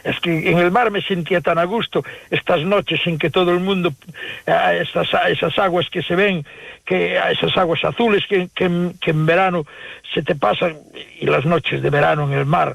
Es que en el mar me sentía tan a gusto estas noches en que todo el mundo, esas aguas que se ven, que esas aguas azules que en verano se te pasan, y las noches de verano en el mar,